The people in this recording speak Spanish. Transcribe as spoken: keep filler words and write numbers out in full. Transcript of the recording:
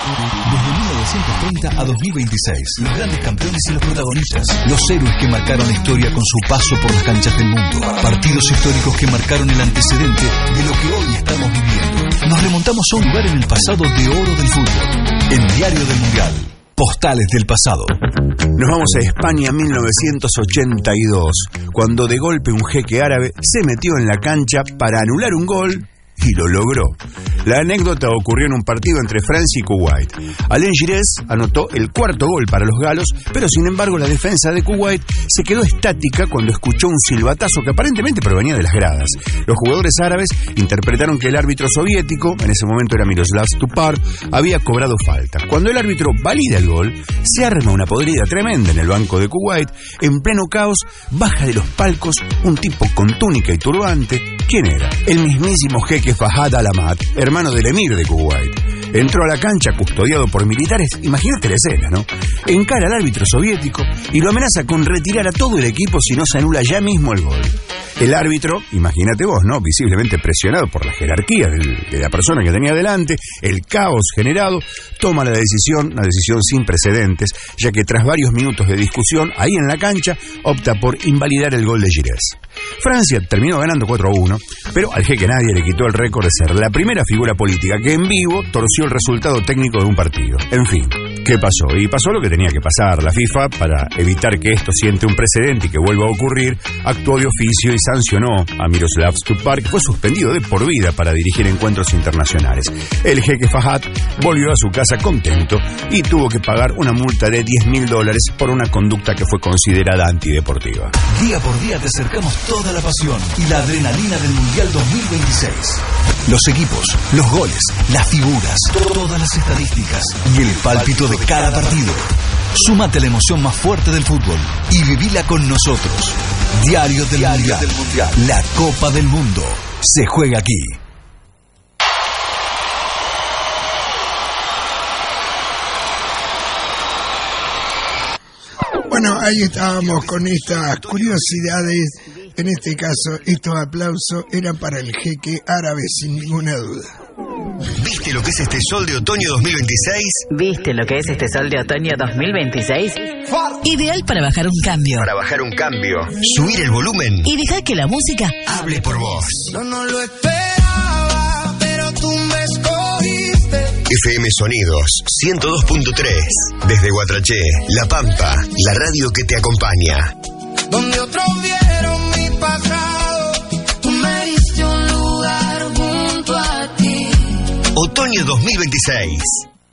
Desde mil novecientos treinta a dos mil veintiséis, los grandes campeones y los protagonistas, los héroes que marcaron la historia con su paso por las canchas del mundo, partidos históricos que marcaron el antecedente de lo que hoy estamos viviendo. Nos remontamos a un lugar en el pasado de oro del fútbol, el Diario del Mundial, Postales del Pasado. Nos vamos a España mil novecientos ochenta y dos, cuando de golpe un jeque árabe se metió en la cancha para anular un gol y lo logró. La anécdota ocurrió en un partido entre Francia y Kuwait. Alain Giresse anotó el cuarto gol para los galos, pero sin embargo la defensa de Kuwait se quedó estática cuando escuchó un silbatazo que aparentemente provenía de las gradas. Los jugadores árabes interpretaron que el árbitro soviético, en ese momento era Miroslav Stupar, había cobrado falta. Cuando el árbitro valida el gol, se arma una podrida tremenda en el banco de Kuwait. En pleno caos, baja de los palcos un tipo con túnica y turbante. ¿Quién era? El mismísimo jeque Fahad Al-Ahmad, hermano del emir de Kuwait. Entró a la cancha custodiado por militares, imagínate la escena, ¿no? Encara al árbitro soviético y lo amenaza con retirar a todo el equipo si no se anula ya mismo el gol. El árbitro, imagínate vos, ¿no? Visiblemente presionado por la jerarquía del, de la persona que tenía delante, el caos generado, toma la decisión, una decisión sin precedentes, ya que tras varios minutos de discusión, ahí en la cancha, opta por invalidar el gol de Giresse. Francia terminó ganando cuatro a uno, pero al jeque nadie le quitó el récord de ser la primera figura política que en vivo torció el resultado técnico de un partido. En fin, ¿qué pasó? Y pasó lo que tenía que pasar. La FIFA, para evitar que esto siente un precedente y que vuelva a ocurrir, actuó de oficio y sancionó a Miroslav Stupar, que fue suspendido de por vida para dirigir encuentros internacionales. El jeque Fahad volvió a su casa contento y tuvo que pagar una multa de diez mil dólares por una conducta que fue considerada antideportiva. Día por día te acercamos toda la pasión y la adrenalina del Mundial dos mil veintiséis. Los equipos, los goles, las figuras, todas las estadísticas y el pálpito de cada partido. Súmate a la emoción más fuerte del fútbol y vivila con nosotros. Diario del, Diario mundial. del Mundial. La Copa del Mundo se juega aquí. Bueno, ahí estábamos con estas curiosidades. En este caso, estos aplausos eran para el jeque árabe, sin ninguna duda. ¿Viste lo que es este sol de otoño dos mil veintiséis? ¿Viste lo que es este sol de otoño dos mil veintiséis? Ideal para bajar un cambio. Para bajar un cambio, subir el volumen y dejar que la música hable por vos. Yo no lo esperaba, pero tú me escogiste. F M Sonidos ciento dos punto tres. Desde Guatraché, La Pampa, la radio que te acompaña. Donde otros vieron mi pasado, tú me diste un lugar junto a ti. Otoño dos mil veintiséis.